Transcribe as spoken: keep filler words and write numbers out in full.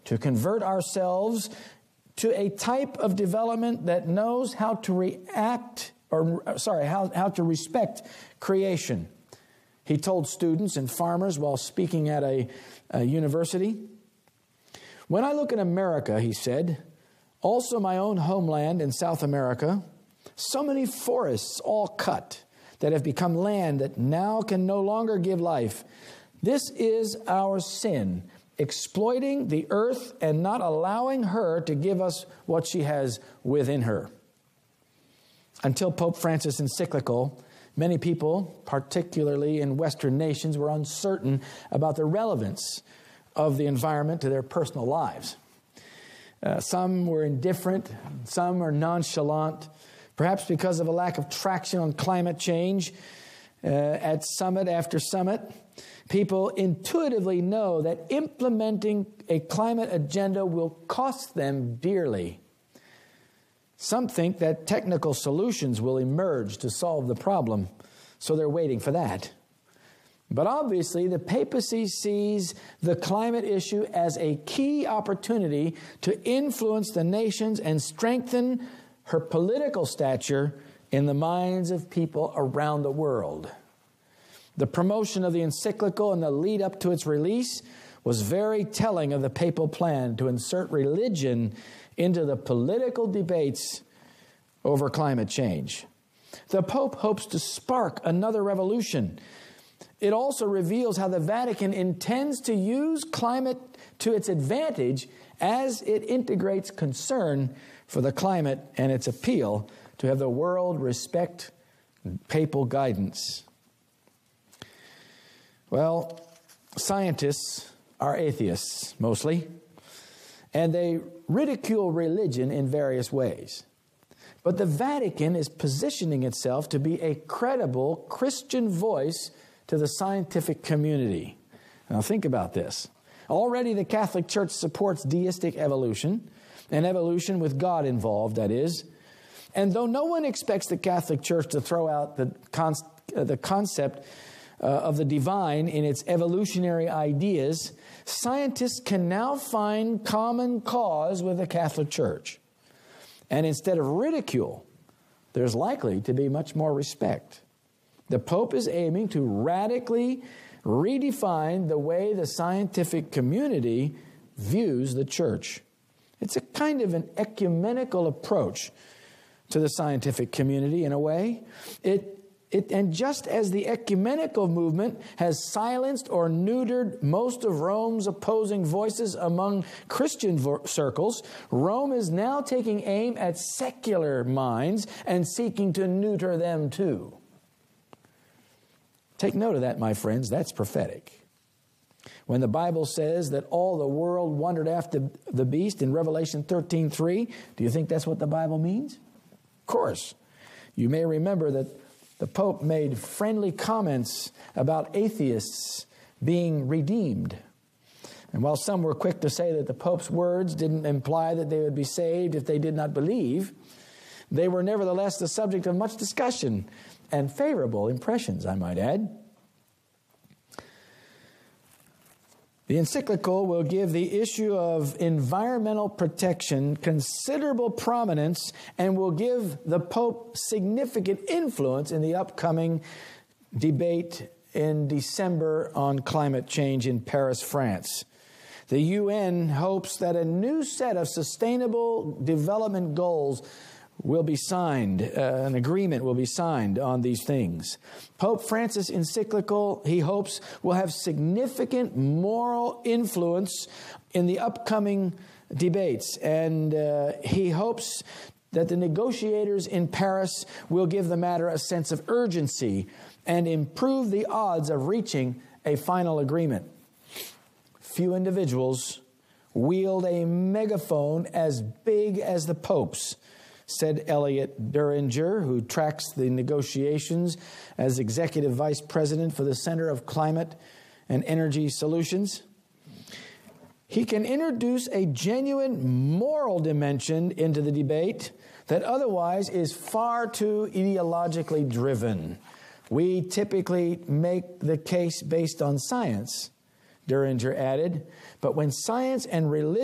to convert ourselves to a type of development that knows how to react, or sorry, how, how to respect creation. He told students and farmers while speaking at a, a university, "When I look at America," he said, "also my own homeland in South America, so many forests all cut that have become land that now can no longer give life. This is our sin, exploiting the earth and not allowing her to give us what she has within her." Until Pope Francis' encyclical, many people, particularly in Western nations, were uncertain about the relevance of the environment to their personal lives. Uh, some were indifferent, some were nonchalant, perhaps because of a lack of traction on climate change. Uh, at summit after summit, people intuitively know that implementing a climate agenda will cost them dearly. Some think that technical solutions will emerge to solve the problem, so they're waiting for that. But obviously, the papacy sees the climate issue as a key opportunity to influence the nations and strengthen her political stature in the minds of people around the world. The promotion of the encyclical and the lead up to its release was very telling of the papal plan to insert religion into the political debates over climate change. The Pope hopes to spark another revolution. It also reveals how the Vatican intends to use climate to its advantage as it integrates concern for the climate and its appeal to have the world respect papal guidance. Well, scientists are atheists, mostly, and they ridicule religion in various ways. But the Vatican is positioning itself to be a credible Christian voice to the scientific community. Now think about this. Already the Catholic Church supports deistic evolution, and evolution with God involved, that is. And though no one expects the Catholic Church to throw out the, con- uh, the concept uh, of the divine in its evolutionary ideas, scientists can now find common cause with the Catholic Church. And instead of ridicule, there's likely to be much more respect. The Pope is aiming to radically redefine the way the scientific community views the Church. It's a kind of an ecumenical approach to the scientific community in a way. It, it, and just as the ecumenical movement has silenced or neutered most of Rome's opposing voices among Christian vo- circles, Rome is now taking aim at secular minds and seeking to neuter them too. Take note of that, my friends. That's prophetic. When the Bible says that all the world wondered after the beast in Revelation thirteen three, do you think that's what the Bible means? Of course. You may remember that the Pope made friendly comments about atheists being redeemed. And while some were quick to say that the Pope's words didn't imply that they would be saved if they did not believe, they were nevertheless the subject of much discussion and favorable impressions, I might add. The encyclical will give the issue of environmental protection considerable prominence and will give the Pope significant influence in the upcoming debate in December on climate change in Paris, France. The U N hopes that a new set of sustainable development goals will be signed, uh, an agreement will be signed on these things. Pope Francis' encyclical, he hopes, will have significant moral influence in the upcoming debates. And uh, he hopes that the negotiators in Paris will give the matter a sense of urgency and improve the odds of reaching a final agreement. Few individuals wield a megaphone as big as the Pope's, said Elliot Duringer, who tracks the negotiations as Executive Vice President for the Center of Climate and Energy Solutions. He can introduce a genuine moral dimension into the debate that otherwise is far too ideologically driven. We typically make the case based on science, Duringer added, but when science and religion